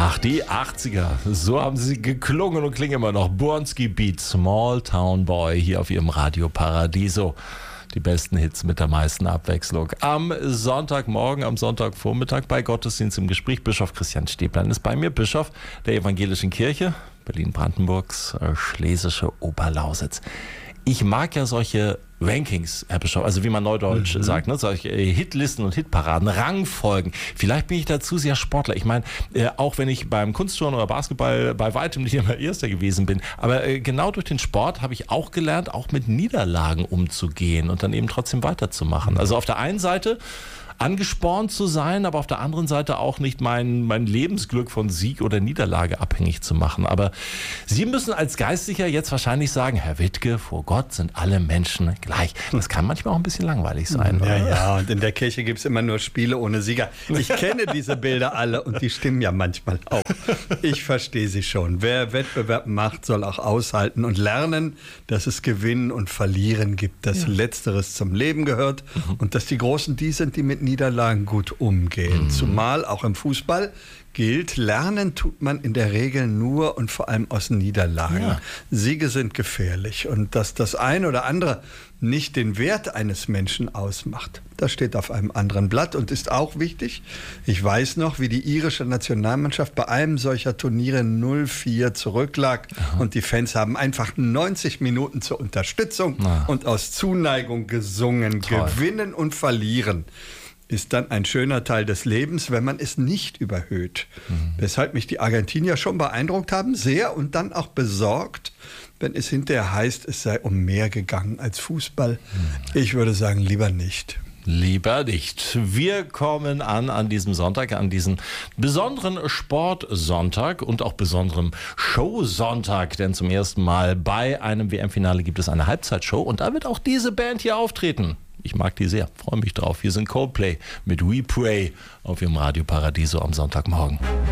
Ach, die 80er, so haben sie geklungen und klingen immer noch. Bronski Beat, Small Town Boy, hier auf ihrem Radio Paradiso. Die besten Hits mit der meisten Abwechslung. Am Sonntagmorgen, am Sonntagvormittag bei Gottesdienst im Gespräch. Bischof Christian Stäblein ist bei mir, Bischof der Evangelischen Kirche Berlin-Brandenburgs, Schlesische Oberlausitz. Ich mag ja solche Rankings, Herr Bischof, also wie man neudeutsch sagt, ne? Solche Hitlisten und Hitparaden, Rangfolgen. Vielleicht bin ich dazu sehr Sportler. Ich meine, auch wenn ich beim Kunstturnen oder Basketball bei weitem nicht immer Erster gewesen bin, aber genau durch den Sport habe ich auch gelernt, auch mit Niederlagen umzugehen und dann eben trotzdem weiterzumachen. Also auf der einen Seite angespornt zu sein, aber auf der anderen Seite auch nicht mein Lebensglück von Sieg oder Niederlage abhängig zu machen. Aber Sie müssen als Geistlicher jetzt wahrscheinlich sagen, Herr Wittke, vor Gott sind alle Menschen gleich. Das kann manchmal auch ein bisschen langweilig sein. Ja, und in der Kirche gibt es immer nur Spiele ohne Sieger. Ich kenne diese Bilder alle und die stimmen ja manchmal auch. Ich verstehe sie schon. Wer Wettbewerb macht, soll auch aushalten und lernen, dass es Gewinnen und Verlieren gibt, dass Letzteres zum Leben gehört und dass die Großen die sind, die mit Niederlagen gut umgehen. Zumal auch im Fußball gilt, lernen tut man in der Regel nur und vor allem aus Niederlagen. Ja. Siege sind gefährlich und dass das eine oder andere nicht den Wert eines Menschen ausmacht, das steht auf einem anderen Blatt und ist auch wichtig. Ich weiß noch, wie die irische Nationalmannschaft bei einem solcher Turniere 0-4 zurücklag und die Fans haben einfach 90 Minuten zur Unterstützung und aus Zuneigung gesungen. Toll. Gewinnen und verlieren ist dann ein schöner Teil des Lebens, wenn man es nicht überhöht. Weshalb mich die Argentinier schon beeindruckt haben, sehr und dann auch besorgt, wenn es hinterher heißt, es sei um mehr gegangen als Fußball. Ich würde sagen, lieber nicht. Lieber nicht. Wir kommen an diesem Sonntag, an diesen besonderen Sportsonntag und auch besonderen Showsonntag, denn zum ersten Mal bei einem WM-Finale gibt es eine Halbzeitshow und da wird auch diese Band hier auftreten. Ich mag die sehr, freue mich drauf. Hier sind Coldplay mit We Pray auf ihrem Radio Paradiso am Sonntagmorgen.